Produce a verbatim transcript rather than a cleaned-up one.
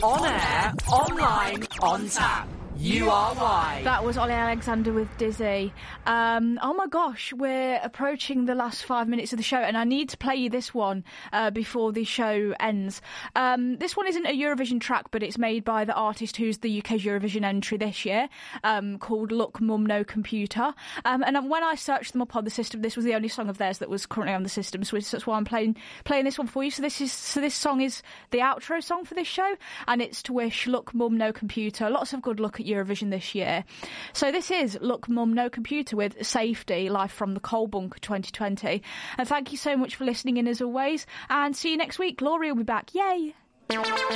On air, online, on tap. U R Y. That was Ollie Alexander with Dizzy. Um, oh my gosh, we're approaching the last five minutes of the show, and I need to play you this one uh, before the show ends. Um, this one isn't a Eurovision track, but it's made by the artist who's the U K's Eurovision entry this year, um, called Look Mum No Computer. Um, and when I searched them up on the system, this was the only song of theirs that was currently on the system, so that's why I'm playing playing this one for you. So this is so this song is the outro song for this show, and it's to wish Look Mum No Computer lots of good luck at Eurovision this year. So this is Look Mum No Computer with Safety, live from the Coal Bunker twenty twenty. And thank you so much for listening in as always, and see you next week. Gloria will be back. Yay!